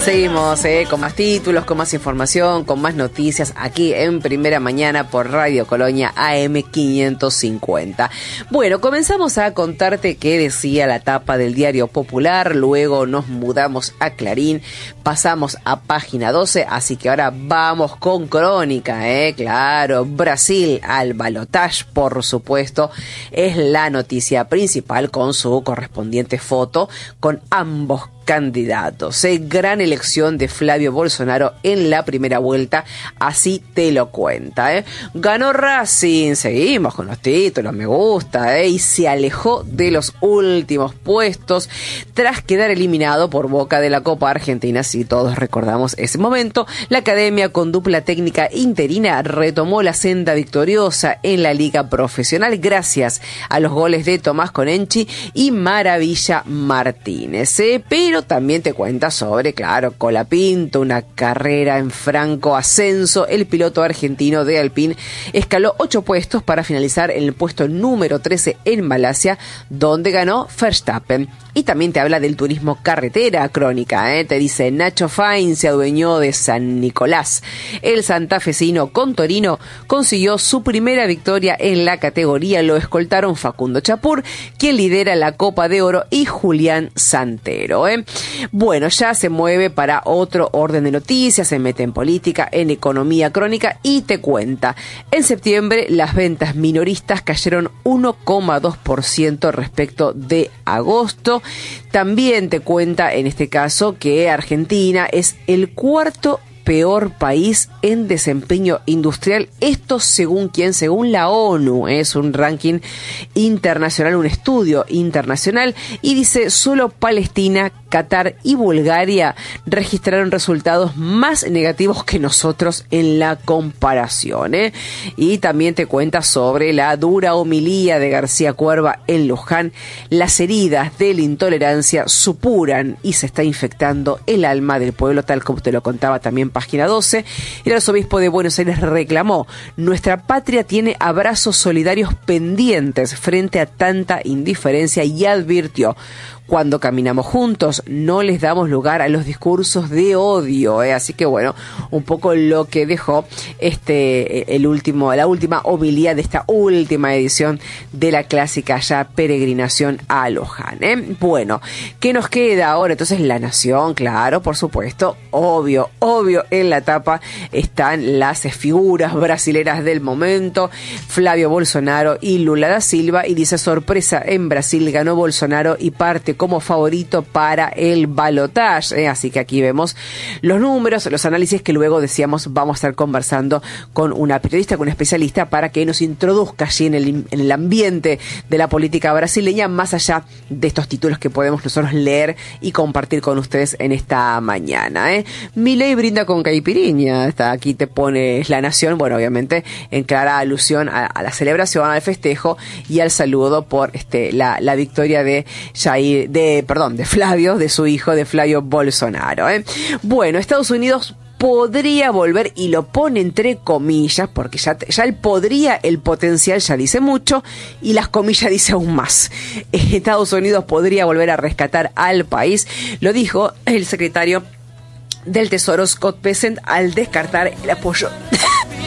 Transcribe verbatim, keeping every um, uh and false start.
Seguimos eh, con más títulos, con más información, con más noticias aquí en Primera Mañana por Radio Colonia A M quinientos cincuenta. Bueno, comenzamos a contarte qué decía la tapa del Diario Popular, luego nos mudamos a Clarín, pasamos a Página doce, así que ahora vamos con Crónica, eh, claro, Brasil al balotaje, por supuesto, es la noticia principal con su correspondiente foto con ambos candidatos. Eh, gran elección de Flavio Bolsonaro en la primera vuelta, así te lo cuenta. Eh. Ganó Racing, seguimos con los títulos, me gusta, eh, y se alejó de los últimos puestos tras quedar eliminado por Boca de la Copa Argentina. Si todos recordamos ese momento, la academia con dupla técnica interina retomó la senda victoriosa en la liga profesional gracias a los goles de Tomás Conenchi y Maravilla Martínez. Eh. Pero Pero también te cuenta sobre, claro, Colapinto, una carrera en franco ascenso. El piloto argentino de Alpine escaló ocho puestos para finalizar en el puesto número trece en Malasia, donde ganó Verstappen. Y también te habla del turismo carretera, Crónica, ¿eh? Te dice, Nacho Fain se adueñó de San Nicolás. El santafesino con Torino consiguió su primera victoria en la categoría. Lo escoltaron Facundo Chapur, quien lidera la Copa de Oro, y Julián Santero, ¿eh? Bueno, ya se mueve para otro orden de noticias, se mete en política, en economía, Crónica, y te cuenta. En septiembre, las ventas minoristas cayeron uno coma dos por ciento respecto de agosto. También te cuenta en este caso que Argentina es el cuarto peor país en desempeño industrial. Esto según quién, según la ONU, es un ranking internacional, un estudio internacional, y dice solo Palestina, Qatar y Bulgaria registraron resultados más negativos que nosotros en la comparación, ¿eh? Y también te cuenta sobre la dura homilía de García Cuerva en Luján. Las heridas de la intolerancia supuran y se está infectando el alma del pueblo, tal como te lo contaba también Página doce. El arzobispo de Buenos Aires reclamó: nuestra patria tiene abrazos solidarios pendientes frente a tanta indiferencia, y advirtió: cuando caminamos juntos, no les damos lugar a los discursos de odio, ¿eh? Así que bueno, un poco lo que dejó este el último, la última homilía de esta última edición de la clásica ya peregrinación a Luján, ¿eh? Bueno, ¿qué nos queda ahora? Entonces, La Nación, claro, por supuesto, obvio, obvio, en la tapa están las figuras brasileras del momento, Flavio Bolsonaro y Lula da Silva, y dice: sorpresa en Brasil, ganó Bolsonaro y parte como favorito para el balotaje, ¿eh? Así que aquí vemos los números, los análisis que luego decíamos vamos a estar conversando con una periodista, con una especialista, para que nos introduzca allí en el, en el ambiente de la política brasileña, más allá de estos títulos que podemos nosotros leer y compartir con ustedes en esta mañana, ¿eh? Milei brinda con caipiriña, está aquí, te pone La Nación, bueno, obviamente en clara alusión a, a la celebración, al festejo y al saludo por este la, la victoria de Jair, de, perdón, de Flavio, de su hijo, de Flavio Bolsonaro, ¿eh? Bueno, Estados Unidos podría volver, y lo pone entre comillas, porque ya, ya el podría, el potencial ya dice mucho, y las comillas dice aún más. Estados Unidos podría volver a rescatar al país, lo dijo el secretario del Tesoro Scott Bessent al descartar el apoyo